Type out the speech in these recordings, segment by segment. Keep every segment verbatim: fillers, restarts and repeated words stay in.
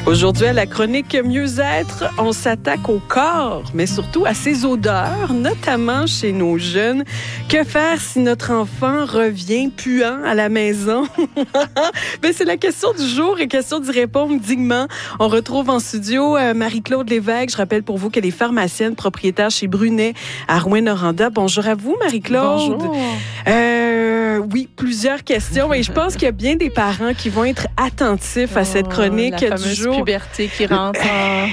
Aujourd'hui, à la chronique Mieux-être, on s'attaque au corps, mais surtout à ses odeurs, notamment chez nos jeunes. Que faire si notre enfant revient puant à la maison? Ben, c'est la question du jour et question d'y répondre dignement. On retrouve en studio euh, Marie-Claude Lévesque. Je rappelle pour vous qu'elle est pharmacienne, propriétaire chez Brunet à Rouyn-Noranda. Bonjour à vous, Marie-Claude. Bonjour. Euh, oui, plusieurs questions et je pense qu'il y a bien des parents qui vont être attentifs à cette chronique oh, la du jour. Puberté qui rentre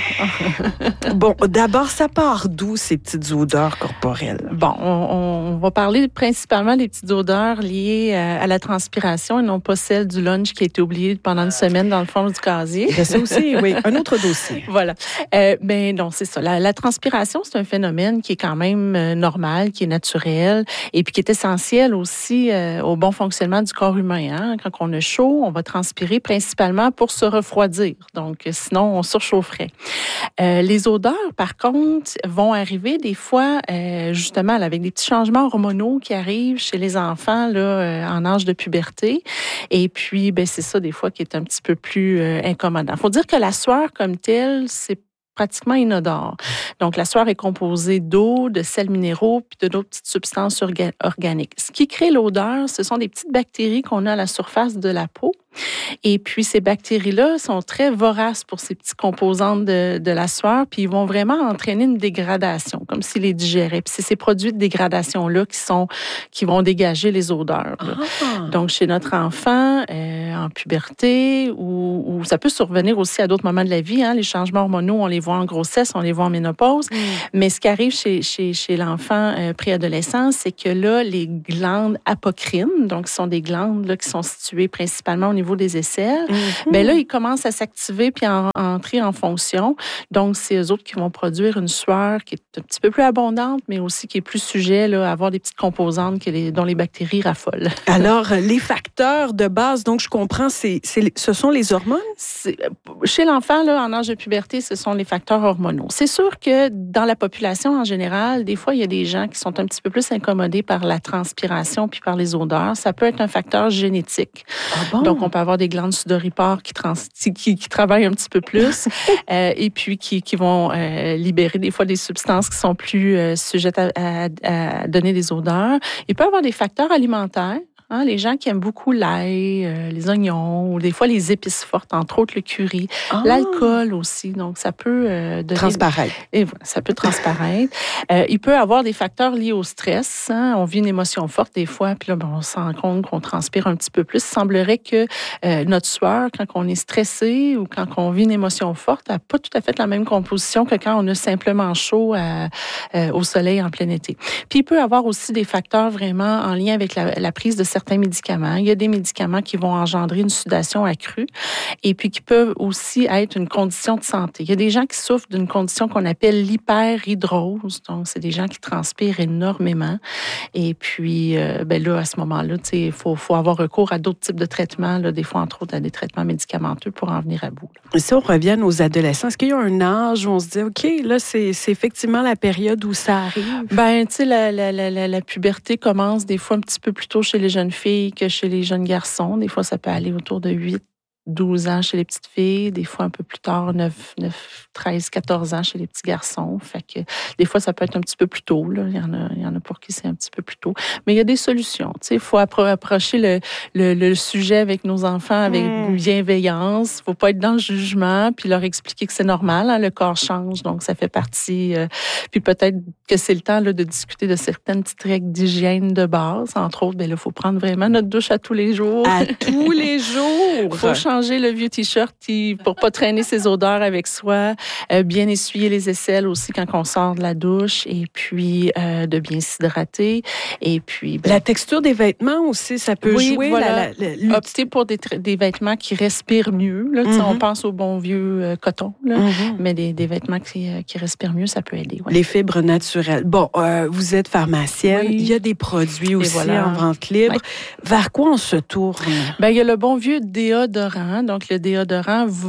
en... Bon, d'abord, ça part d'où ces petites odeurs corporelles? Bon, on, on va parler principalement des petites odeurs liées à, à la transpiration et non pas celles du lunch qui a été oublié pendant une semaine dans le fond du casier. C'est ça aussi, oui. Un autre dossier. Voilà. Euh, ben non, c'est ça. La, la transpiration, c'est un phénomène qui est quand même euh, normal, qui est naturel et puis qui est essentiel aussi euh, au bon fonctionnement du corps humain. Hein? Quand on a chaud, on va transpirer principalement pour se refroidir. Donc, sinon, on surchaufferait. Euh, les odeurs, par contre, vont arriver des fois, euh, justement, avec des petits changements hormonaux qui arrivent chez les enfants là, euh, en âge de puberté. Et puis, ben, c'est ça, des fois, qui est un petit peu plus euh, incommodant. Il faut dire que la sueur comme telle, c'est pratiquement inodore. Donc, la sueur est composée d'eau, de sels minéraux, puis de d'autres petites substances orga- organiques. Ce qui crée l'odeur, ce sont des petites bactéries qu'on a à la surface de la peau. Et puis, ces bactéries-là sont très voraces pour ces petits composantes de, de la sueur, puis ils vont vraiment entraîner une dégradation, comme s'ils les digéraient. Puis c'est ces produits de dégradation-là qui sont, qui vont dégager les odeurs. Ah. Donc, chez notre enfant, euh, en puberté, ou, ou ça peut survenir aussi à d'autres moments de la vie, hein, les changements hormonaux, on les voit en grossesse, on les voit en ménopause. Mm. Mais ce qui arrive chez, chez, chez l'enfant euh, préadolescent, c'est que là, les glandes apocrines, donc ce sont des glandes là, qui sont situées principalement au niveau des aisselles, mm-hmm. bien là, ils commencent à s'activer puis à, à entrer en fonction. Donc, c'est eux autres qui vont produire une sueur qui est un petit peu plus abondante, mais aussi qui est plus sujet là, à avoir des petites composantes que les, dont les bactéries raffolent. Alors, les facteurs de base, donc je comprends, c'est, c'est, ce sont les hormones? C'est, chez l'enfant, là, en âge de puberté, ce sont les facteurs hormonaux. C'est sûr que dans la population en général, des fois, il y a des gens qui sont un petit peu plus incommodés par la transpiration puis par les odeurs. Ça peut être un facteur génétique. Ah bon? Donc, on peut avoir des glandes sudoripores qui, trans, qui, qui travaillent un petit peu plus euh, et puis qui, qui vont euh, libérer des fois des substances qui sont plus euh, sujettes à, à, à donner des odeurs. Il peut y avoir des facteurs alimentaires. Hein, les gens qui aiment beaucoup l'ail, euh, les oignons, ou des fois les épices fortes, entre autres le curry, ah. l'alcool aussi. Donc, ça peut euh, donner... transparaître. Et voilà, ça peut transparaître. euh, il peut avoir des facteurs liés au stress. Hein. On vit une émotion forte des fois, puis là, ben, on se rend compte qu'on transpire un petit peu plus. Il semblerait que euh, notre sueur, quand on est stressé ou quand on vit une émotion forte, n'a pas tout à fait la même composition que quand on a simplement chaud à, euh, au soleil en plein été. Puis, il peut avoir aussi des facteurs vraiment en lien avec la, la prise de certains médicaments. Il y a des médicaments qui vont engendrer une sudation accrue et puis qui peuvent aussi être une condition de santé. Il y a des gens qui souffrent d'une condition qu'on appelle l'hyperhidrose. Donc, c'est des gens qui transpirent énormément. Et puis, euh, ben là, à ce moment-là, il faut, faut avoir recours à d'autres types de traitements, là, des fois, entre autres, à des traitements médicamenteux pour en venir à bout. Là. Si on revient aux adolescents, est-ce qu'il y a un âge où on se dit, OK, là, c'est, c'est effectivement la période où ça arrive? Ben, tu sais, la, la, la, la, la puberté commence des fois un petit peu plus tôt chez les jeunes filles que chez les jeunes garçons. Des fois, ça peut aller autour de huit, douze ans chez les petites filles, des fois un peu plus tard, neuf, neuf, treize, quatorze ans chez les petits garçons. Fait que des fois, ça peut être un petit peu plus tôt. Là. Il y en a, il y en a pour qui c'est un petit peu plus tôt. Mais il y a des solutions. Il faut appro- approcher le, le, le sujet avec nos enfants avec mmh. bienveillance. Il ne faut pas être dans le jugement puis leur expliquer que c'est normal. Hein, le corps change, donc ça fait partie. Euh, puis peut-être que c'est le temps là, de discuter de certaines petites règles d'hygiène de base. Entre autres, il faut prendre vraiment notre douche à tous les jours. À tous les jours! Il faut changer le vieux T-shirt pour pas traîner ses odeurs avec soi, euh, bien essuyer les aisselles aussi quand on sort de la douche et puis euh, de bien s'hydrater. Et puis ben, la texture des vêtements aussi, ça peut oui, jouer. Voilà. La, la, la, Opter pour des, des vêtements qui respirent mieux. Là, mm-hmm. On pense au bon vieux euh, coton, là, mm-hmm. mais des, des vêtements qui, euh, qui respirent mieux, ça peut aider. Ouais. Les fibres naturelles. Bon, euh, vous êtes pharmacienne. Oui. Il y a des produits aussi voilà. en vente libre. Ouais. Vers quoi on se tourne? Ben, il y a le bon vieux déodorant. Donc, le déodorant va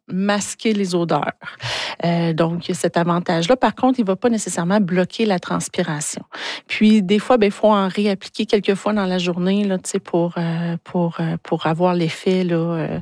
masquer les odeurs. Euh, donc, il y a cet avantage-là. Par contre, il ne va pas nécessairement bloquer la transpiration. Puis, des fois, ben, il faut en réappliquer quelques fois dans la journée là, pour, euh, pour, euh, pour avoir l'effet là, euh,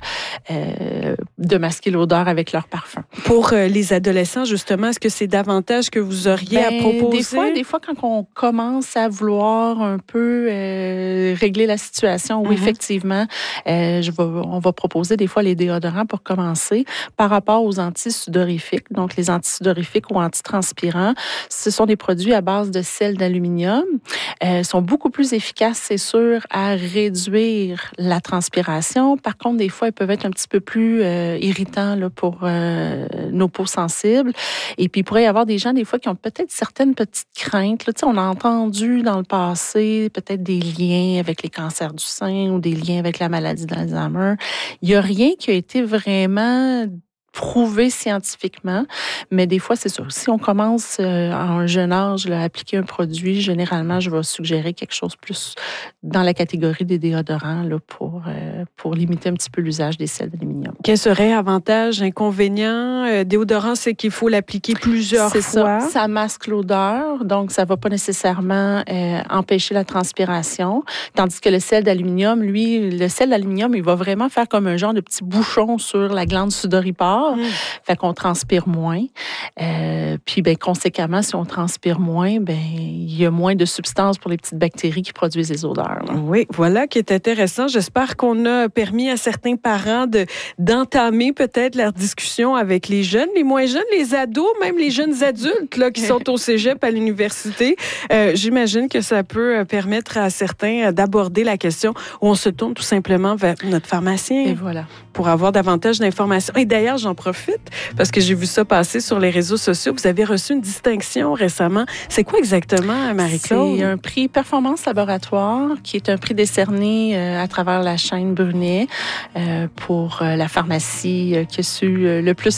euh, de masquer l'odeur avec leur parfum. Pour euh, les adolescents, justement, est-ce que c'est davantage que vous auriez ben, à proposer? Des fois, des fois, quand on commence à vouloir un peu euh, régler la situation, oui, mm-hmm. effectivement, euh, je vais, on va proposer des fois les déodorants pour commencer. Par rapport aux antisudorifiques, donc les antisudorifiques ou antitranspirants, ce sont des produits à base de sel d'aluminium. Ils euh, sont beaucoup plus efficaces, c'est sûr, à réduire la transpiration. Par contre, des fois, ils peuvent être un petit peu plus euh, irritants là, pour euh, nos peaux sensibles. Et puis, il pourrait y avoir des gens, des fois, qui ont peut-être certaines petites craintes. Là. Tu sais, on a entendu dans le passé peut-être des liens avec les cancers du sein ou des liens avec la maladie d'Alzheimer. Il n'y a rien qui a été vraiment prouvé scientifiquement, mais des fois, c'est sûr. Si on commence euh, à un jeune âge là, à appliquer un produit, généralement, je vais suggérer quelque chose plus dans la catégorie des déodorants là, pour, euh, pour limiter un petit peu l'usage des sels d'aluminium. Quel serait avantage, inconvénient? Euh, déodorant, c'est qu'il faut l'appliquer plusieurs c'est fois. Ça. ça masque l'odeur, donc ça ne va pas nécessairement euh, empêcher la transpiration, tandis que le sel d'aluminium, lui, le sel d'aluminium, il va vraiment faire comme un genre de petit bouchon sur la glande sudoripare. Mmh. Fait qu'on transpire moins. Euh, puis, ben, conséquemment, si on transpire moins, ben, il y a moins de substances pour les petites bactéries qui produisent les odeurs. Là. Oui, voilà qui est intéressant. J'espère qu'on a permis à certains parents de, d'entamer peut-être leur discussion avec les jeunes, les moins jeunes, les ados, même les jeunes adultes là, qui sont au cégep, à l'université. Euh, j'imagine que ça peut permettre à certains d'aborder la question où on se tourne tout simplement vers notre pharmacien. Et voilà. Pour avoir davantage d'informations. Et d'ailleurs, j'en profite parce que j'ai vu ça passer sur les réseaux sociaux. Vous avez reçu une distinction récemment. C'est quoi exactement, Marie-Claude? C'est un prix Performance Laboratoire qui est un prix décerné euh, à travers la chaîne Brunet euh, pour euh, la pharmacie euh, qui a su euh, le plus